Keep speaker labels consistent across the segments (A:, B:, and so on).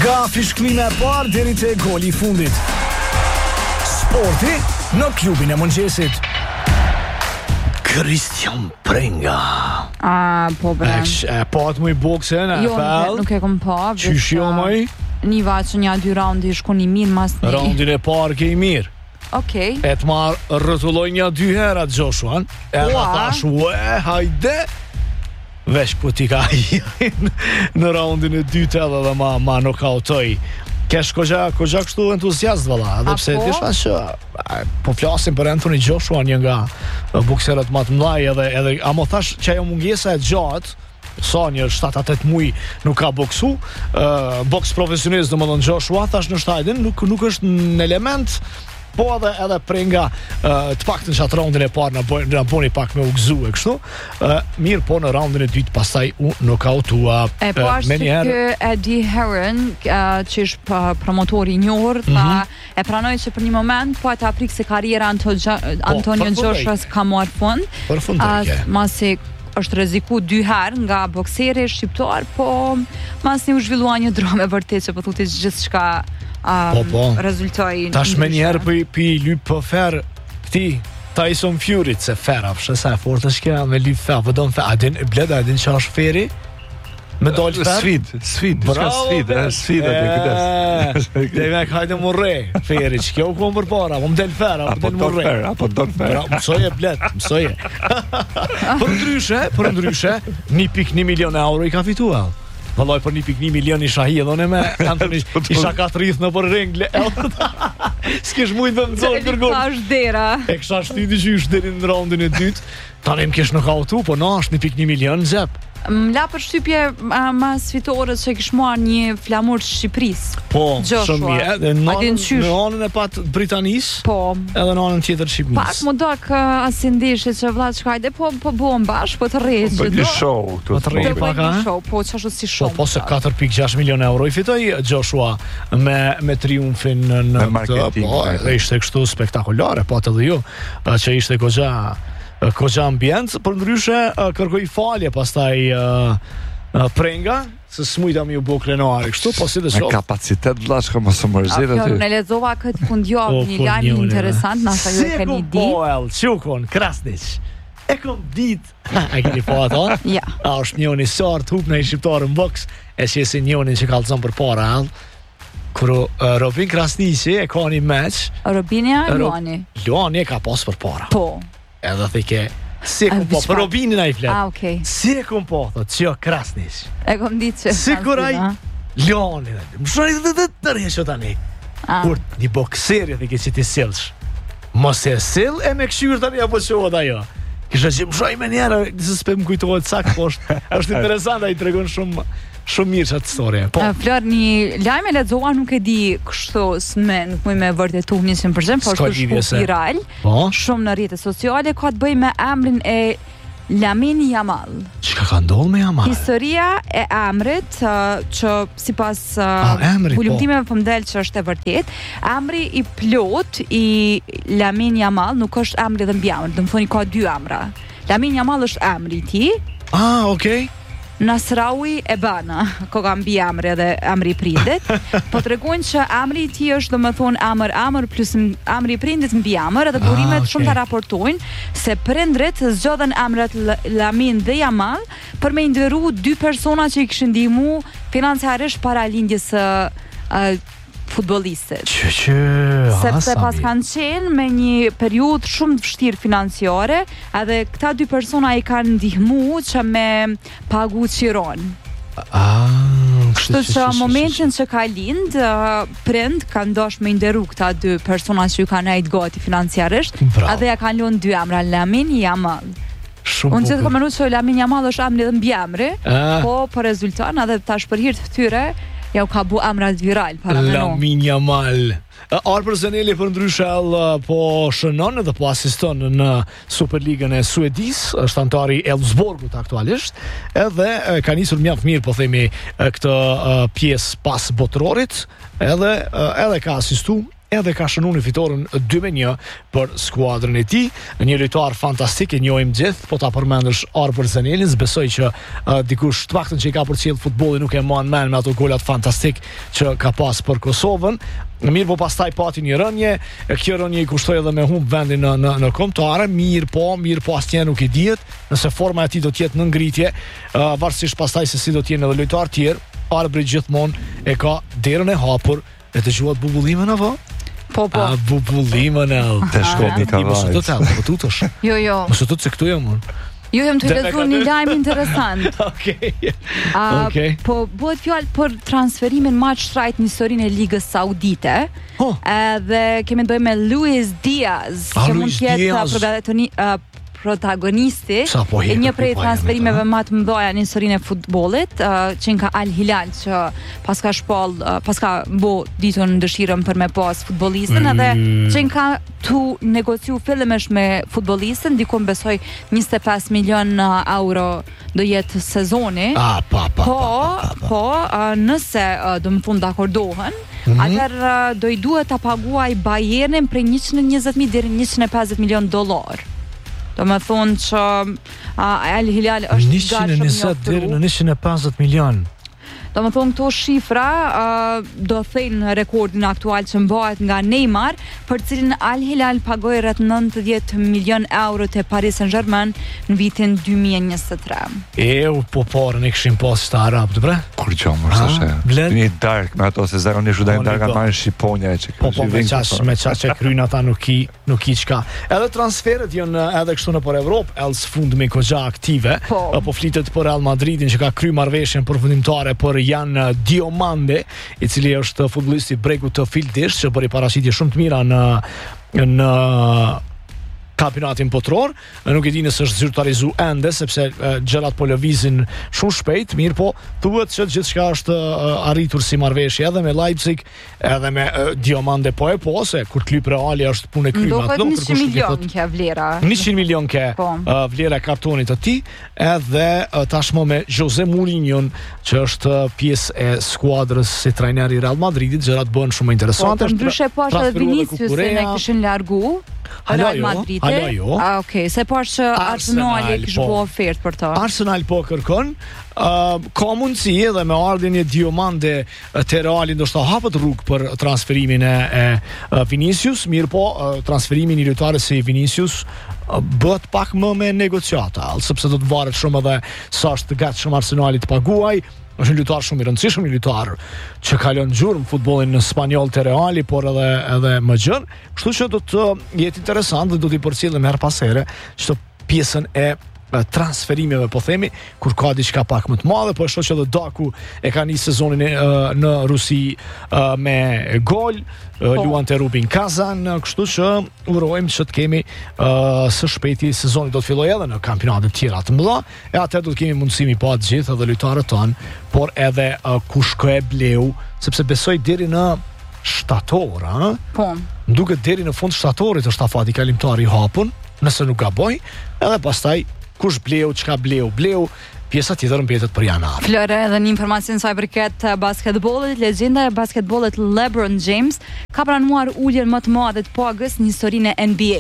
A: Nga fishklime e parë deri te goli I fundit. Sporti në klubin e mëngjesit. Christian Prenga.
B: Po bre.
A: Po atë më I boksen,
B: Jo, nuk e kom pa.
A: Qyshjo mëj?
B: Një që një 2 raundi shkon I mirë mas një.
A: Raundin e parë ke I mirë.
B: Okej.
A: E të marë rëtulloj një 2 herë atë Joshua. E nga thash, hajde. Vesh po ti ka në raundin e dytë edhe dhe ma nokautoj. Kesh kogja kështu entuziast valla, edhe pse disha që po flasim për Anthony Joshua, një nga bokserët më të mëdhej edhe amo thash që ajo mungesa e gjatë sa një 7-8 muj nuk ka boksu, boks profesionist domethënë Joshua, thash në shtajdin nuk është në element. Po edhe Prenga të paktën që atë raundin e parë na boni pak me u gëzu e kështu. Mirë po në raundin e dytë pastaj u nokautua.
B: Po ashtu kë Eddie Hearn që është promotori I njohur, e pranoi që për një moment po ata prik se karriera Antonio Joshua ka marrë fund. Masi është rreziku 2 herë nga bokseri shqiptar, po masi u zhvillua një dramë vërtet që po thotë gjithçka rezultoj.
A: Tash me njerë për I lyp për fer këti Tyson Fury se fer afshë sa e fort është kja me lyp fer vëdon fer a din që është feri me dollë fer
C: sfid
A: dhe me kajtë më re feri që kjo ku më për para më del fer
C: apo don fer
A: mësoje mësoje për ndryshe 1.1 milion euro I ka fitua. Vallaj për 1.1 milion isha hi edhe me Anthony isha ka të rithë në për ringle. S'kesh mujtë me më zonë kërgon. E kësha shtiti që ishtë deri në raundin e dytë. Tani më kesh nokautu, po na është 1.1 milion në xhep.
B: M'la për shtypje mas fitores që kish marrë një flamur Shqipërisë.
A: Po, shumë mirë. Edhe në anën e pat Britanisë.
B: Po.
A: Edhe në anën tjetër Shqipërisë.
B: Pak më dok asi ndeshje që vëlla çkajde, po buam bash, po të rrejë.
C: Po një show këtu.
A: Po të rrejë pak,
B: show, po çashtu si show.
A: Po se 4.6 milion euro I fitoi Joshua me triumfin në
C: marketing.
A: Po, ishte kështu spektakolare, po atë dhe ju, që ishte Koqa ambient, për ndryshe kërkoj falje pastaj Prenga se smujta mi u bo krenari kështu, po si dhe
C: shoh. Me kapacitet vllashka mos u mërzit aty.
B: Ne lexova këtë fundjavë një lajm interesant, nasa ju e keni ditë.
A: Poel, Çukon, Krasniq. E kom ditë. A keni po ato?
B: Ja.
A: A është njëri sart hup në shqiptar në boks, e si njëri që kallzon për para, kur Robin Krasniqi e ka një meç. Luani e ka pas për para.
B: Po.
A: Edhe thike si e kom po, për Robinin a I flet.
B: Okay.
A: Si e kom po, thot, që Krasniq.
B: E kom ditë që
A: si kur a I Leoni më shoni të rjesho tani. Kur një bokseri thike që ti silsh, mos e sill e me këshyr tani apo qohet ajo. Kisha që më shoj me njerë, nëse s'pe më kujtohet sak, po është interesant, a I tregon shumë mirë që atë storje.
B: Flor, një lajme lexova, nuk e di kështu nuk më me vërtetu 100%, por është shku viral, shumë në rrjetet sociale, ka të bëj me emrin e Lamine Yamal.
A: Çka ka ndodhur me Yamal?
B: Historia e emrit që sipas bulumtimeve po mdel që është e vërtet, emri I plot I Lamine Yamal nuk është emri dhe mbiemër, do të thoni ka 2 emra. Lamine Yamal është emri I tij.
A: Okay.
B: Nasraoui Ebana, ko ka mbi emri edhe emri I prindit, po tregojnë që emri I tij është domethënë emër plus emri I prindit mbi emër, edhe burimet shumë ta raportojnë se prindrit zgjodhen emrat Lamine dhe Yamal për me inderu 2 persona që I kishin ndihmu financiarisht para lindjes së futbollistit. Sepse pas kanë qenë me një periudhë shumë të vështirë financiare, edhe këta 2 persona I kanë ndihmu që me pagu qiron. Kështu që momentin që ka lind, prind kanë dosh me nderu këta 2 persona që ju kanë ejt gati financiarisht, edhe ja kanë lënë 2 emra, Lamine Yamal. Unë që të komenu që Lamine Yamal është emri dhe mbiemri, po për rezultan edhe tash për hir të këtyre ja u ka bu emrat viral para me no.
A: Lamine Yamal. Arper Zeneli për ndryshell po shënon edhe po asiston në Superligën e Suedis, është antari Elfsborgut aktualisht, edhe ka nisur mjaft mirë po themi këtë pjesë pas botrorit, edhe ka asistu edhe ka shënuar fitoren 2-1 për skuadrën e tij. Një lojtar fantastik, e njohim gjithë, po ta përmendësh Arbër Zenelis, besoj që dikush të paktën që i ka përcjell futbollin nuk e mban mend me ato golat fantastik që ka pas për Kosovën. Mirë po pastaj pati një rënje, kjo rënje i kushtoi edhe me humb vendin në kombëtare, mirë po asnjë nuk i dihet nëse forma e tij do të jetë në ngritje, varësisht pastaj se si do të jenë edhe lojtarë tjerë. Arbri gjithmonë e ka derën e hapur. E të gjuat bubullimën apo?
B: Po.
A: A bubullimën e
C: Të shkot një kavaj.
A: Mos të tell, po tutosh.
B: Jo.
A: Mos të se këtu jam unë.
B: Jo, jam të lexuar një lajm interesant.
A: Okej.
B: Po bëhet fjalë për transferimin më të shtrajt në historinë e Ligës Saudite. Edhe kemi të bëjmë me Luis Diaz, që mund të jetë protagonisti e një prej transferimeve më të mëdha në historinë e futbollit, që nga Al Hilal, që paska bo ditën dëshirën për me pas futbollistën, edhe që nga tu negociu fillimesh me futbollistën, dikon besoj 25 milion euro do jetë sezoni. Po, nëse do më thonë d'akordohen, atëherë do i duhet ta paguaj Bayernin prej 120.000 deri $150 milion. Do më thonë që Al Hilal është gatshëm
A: 120 deri në 150 milion.
B: Do më thonë këto shifra do thejnë rekordin aktual që mbahet nga Neymar, për cilin Al Hilal pagoi rreth 90 milion euro te Paris Saint-Germain në vitin 2023.
A: Po parën e këshim pas të arabët, bre?
C: Kur qomër, së shë. Një dark me ato, se zakonisht u dajnë darka marrë Shqiponja.
A: Po, me qa që krynë ata nuk i qka. Edhe transferet jënë edhe kështu në për Evropë, els fund me kogja aktive, po flitet për Real Madridin që ka kry marrëveshjen përfundimtare për Jan Diomande, i cili është futbollisti bregu të Fildish, që bëri paraqitje shumë të mira në kampionatin botror. Nuk e di nëse është zyrtarizu ende, sepse gjërat po lëvizin shumë shpejt, mirë po thuhet që gjithçka është arritur si marrëveshje edhe me Leipzig, edhe me Diomande po se kur klip Reali është punë e kryma.
B: Do 100 milion ke vlera.
A: 100 milion ke vlera e kartonit të tij, edhe tashmë me Jose Mourinho, që është pjesë e skuadrës si trajner i Real Madridit, gjërat bëhen shumë interesante.
B: Ndryshe po është edhe Vinicius se ne kishin largu Real Madrid. Okej, se po që Arsenali kishte po ofertë për to.
A: Arsenal po kërkon. Ka mundësi edhe me ardhin e Diomande te Reali ndoshta hapet rrugë për transferimin e Vinicius, mirë po transferimi i lojtarës si Vinicius bëhet pak më me negociata, sepse do të varet shumë edhe sa është gatshëm Arsenali të paguaj. Është një lojtar shumë i rëndësishëm, një lojtar që ka lënë gjurmë futbollin në spanjoll te Reali, por edhe më gjën. Kështu që do të jetë interesant dhe do t'i përcjellim her pas here çdo pjesën e transferimeve, po themi, kur ka diçka pak më të madhe, po e shoh që edhe Daku e ka nisë sezonin në Rusi me gol, luante Rubin Kazan, kështu që urojmë që të kemi së shpejti sezoni do të fillojë edhe në kampionate të tjera të mëdha, e atë do të kemi mundësimi pa të gjithë edhe lojtarët tanë, por edhe kush ka e bleu, sepse besoj deri në shtator,
B: Po.
A: Duket deri në fund shtatorit është afati kalimtar i hapun, nëse nuk gaboj, edhe pastaj kush bleu, çka bleu, pjesa tjetër mbetet për janar.
B: Flore, edhe një informacion sa i përket basketbollit, legjenda e basketbollit LeBron James ka pranuar uljen më të madhe të pagës në historinë e NBA.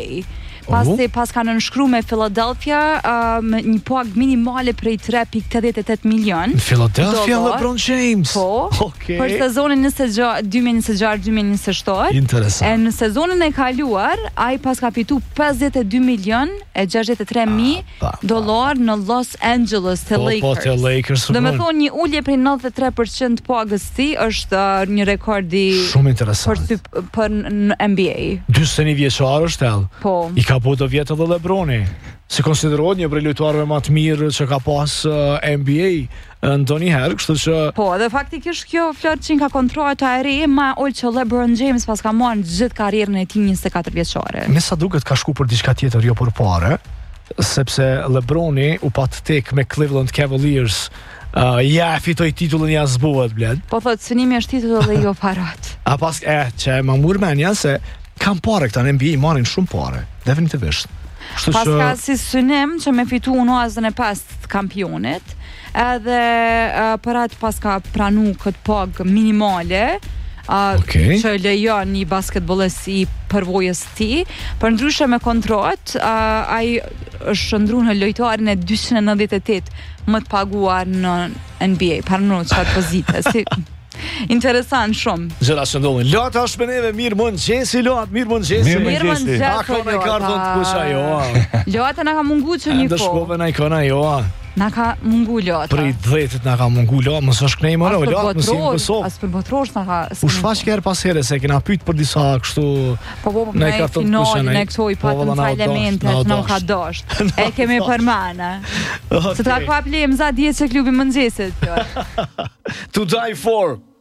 B: Pas ka nënshkruar me Philadelphia me një pagë minimale prej 3.88 milion.
A: Në Philadelphia LeBron James.
B: Po. Për sezonin 2026-2027.
A: Interesant.
B: E në sezonin e kaluar, ai pas ka fitu 52 milion e 63 mijë dollar në Los Angeles te Lakers.
A: Po, te Lakers.
B: Do të thonë një ulje prej 93% pagës ti është një rekord i
A: shumë interesant
B: për në NBA.
A: 41 vjeçar është ell.
B: Po.
A: I ka po të vjetë edhe LeBroni. Se konsiderohet një prej lojtarëve më të mirë që ka pas NBA ndonjëherë, kështu që
B: po, dhe faktikisht kjo Flor që ka kontrolluar të eri më ol që LeBron James pas ka marrë gjithë karrierën e tij 24 vjeçare.
A: Me sa duket ka shku për diçka tjetër, jo për parë, sepse LeBroni u pat tek me Cleveland Cavaliers. Fitoj titullin ja zbuhet, bled.
B: Po thot, synimi është titull dhe jo parat.
A: Që ma murmenja se kam pare këta në NBA, marrin shumë pare, definitivisht.
B: Pas ka si synim që me fitu uazën e 5 kampionit, edhe për atë pas ka pranu këtë pagë minimale, që lejon një basketbollist i përvojës ti, për ndryshe me kontratë, ai është ndruar në lojtarin e 298 më të paguar në NBA, parëmëron çfarë pozite, interesant shumë.
A: Gjëra që ndodhin. Lata është me neve, mirë mëngjesi, Lot, mirë mëngjesi.
B: Mirë mëngjesi.
A: Ako me kardon të kusha jo.
B: Lata na ka mungu që një
A: po. Shkove na i kona jo.
B: Na ka mungu Lata.
A: Për i 10 na ka mungu Lot, mos është kënej më Lot, më si në Kosovë.
B: As për botrosh na ka.
A: U shfaq kërë pas here, se kena pyet për disa kështu.
B: Po me finalin e këtoj patën ca elemente, nuk ka dasht. E kemi përmana. Se ta ka plem za 10 se klubi mëngjesit.
A: To die for.